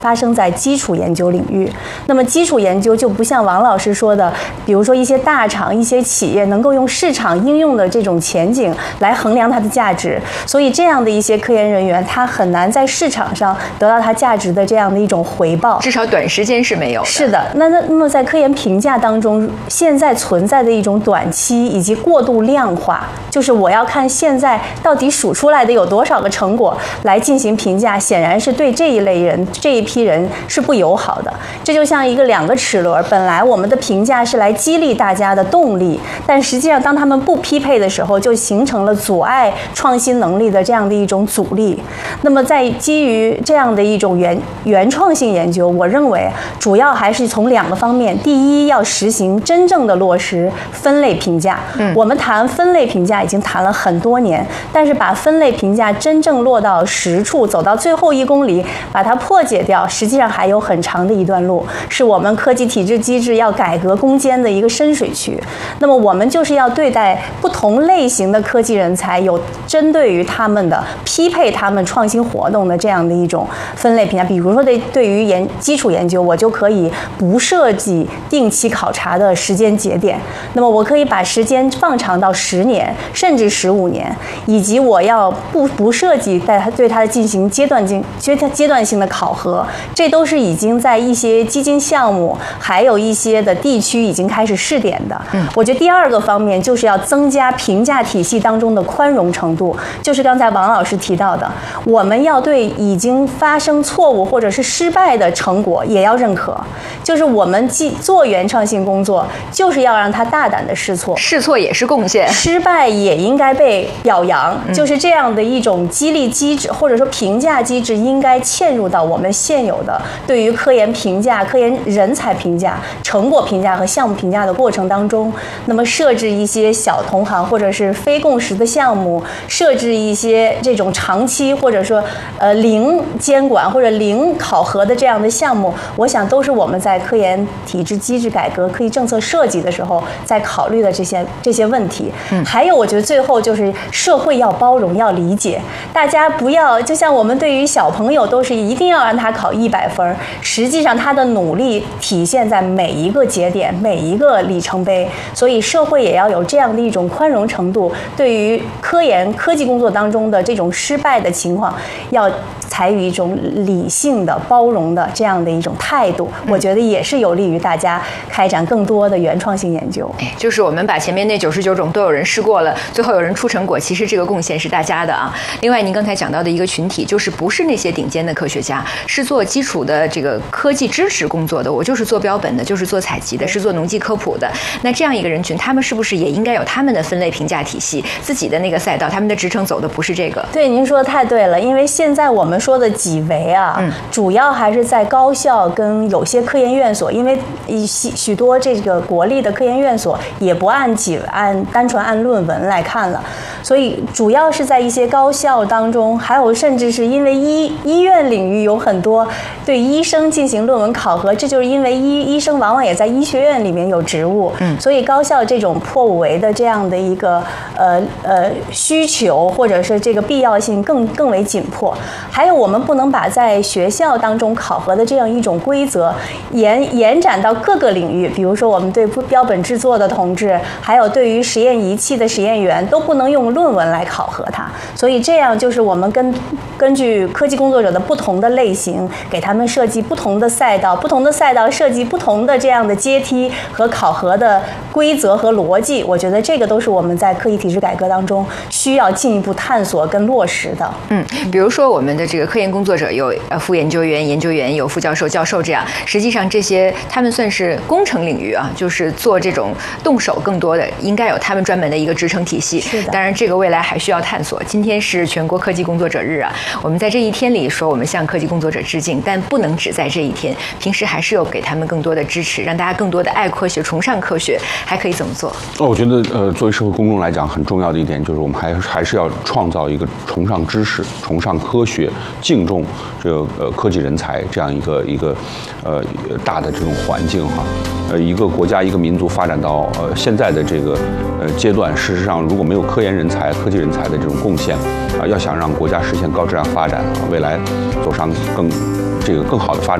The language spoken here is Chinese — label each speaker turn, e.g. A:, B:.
A: 发生在基础研究领域。那么基础研究就不像王老师说的，比如说一些大厂、一些企业能够用市场应用的这种前景来衡量它的价值，所以这样的一些科研人员，他很难在市场上得到它价值的这样的一种回报，
B: 至少短时间是没有的。
A: 是的，那么在科研评价当中，现在存在的一种短期以及过度量化，就是我要看现在到底数出来的有多少个成果来进行评价，显然是对这一类人、这一批人是不友好的。这就像两个齿轮，本来我们的评价是来激励大家的动力，但实际上当他们不匹配的时候，就形成了阻碍创新能力的这样的一种阻力。那么在基于这样的一种原创性研究，我认为主要还是从2个方面。第一，要实行真正的落实分类评价。我们谈分类评价已经谈了很多年，但是把分类评价真正落到实处，走到最后1公里，把它破解掉，实际上还有很长的一段路，是我们科技体制机制要改革攻坚的一个深水区。那么我们就是要对待不同类型的科技人才，有针对于他们的匹配他们创新活动的这样的一种分类评价。比如说对于基础研究，我就可以不设计定期考察的时间节点，那么我可以把时间放长到10年甚至15年，以及我要不设计对它进行阶段性的考核，这都是已经在一些基金项目还有一些的地区已经开始试点的。我觉得第2个方面就是要增加评价体系当中的宽容程度，就是刚才王老师提到的，我们要对已经发生错误或者是失败的成果也要认可，就是我们做原创性工作，就是要让它大胆的试错，
B: 试错也是贡献，
A: 失败也应该被表扬，就是这样的一种激励机制或者说评价机制应该嵌入到我们现有的对于科研评价、科研人才评价、成果评价和项目评价的过程当中。那么设置一些小同行或者是非共识的项目，设置一些这种长期或者说零监管或者零考核的这样的项目，我想都是我们在科研体制机制改革、科技政策设计的时候在考虑的这些问题。还有我觉得最后就是社会要包容、要理解，大家不要就像我们对于小朋友都是一定要让他考100分，实际上他的努力体现在每一个节点、每一个里程碑，所以社会也要有这样的一种宽容程度，对于科技工作当中的这种失败的情况，要采取一种理性的、包容的这样的一种态度，我觉得也是有利于大家开展更多的原创性研究。
B: 就是我们把前面那99种都有人试过了，最后有人出成果，其实这个贡献是大家的啊。另外您刚才讲到的一个群体，就是不是那些顶尖的科学家，是做基础的这个科技支持工作的，我就是做标本的，就是做采集的，是做农技科普的。那这样一个人群，他们是不是也应该有他们的分类评价体系，自己的那个赛道，他们的职程走的不是这个？
A: 对，您说的太对了，因为现在我们说的几维啊，主要还是在高校跟有些科研院所，因为许多这个国立的科研院所也不单纯按论文来看了，所以主要是在一些高校当中，还有甚至是因为医院领域有很多对医生进行论文考核，这就是因为医生往往也在医学院里面有职务，所以高校这种破5维的这样的一个需求或者是这个必要性更为紧迫。还有我们不能把在学校当中考核的这样一种规则延展到各个领域，比如说我们对标本制作的同志，还有对于实验仪器的实验员，都不能用论文来考核它。所以这样就是我们根据科技工作者的不同的类型，给他们设计不同的赛道，不同的赛道设计不同的这样的阶梯和考核的规则和逻辑。我觉得这个都是我们在科技体制改革当中需要进一步探索跟落实的。
B: 比如说我们的这个科研工作者有副研究员、研究员，有副教授、教授，这样实际上这些他们算是工程领域啊，就是做这种动手更多的，应该有他们专门的一个职称体系。
A: 是的，
B: 当然这个未来还需要探索。今天是全国科技工作者日啊，我们在这一天里说我们向科技工作者致敬，但不能只在这一天，平时还是有给他们更多的支持，让大家更多的爱科学、崇尚科学。还可以怎么做？
C: 我觉得作为社会公众来讲，很重要的一点就是我们还是要创造一个崇尚知识、崇尚科学、敬重这个科技人才这样一个大的这种环境哈。一个国家、一个民族发展到现在的这个阶段，事实上如果没有科研人才、科技人才的这种贡献要想让国家实现高质量发展未来走上这个更好的发展。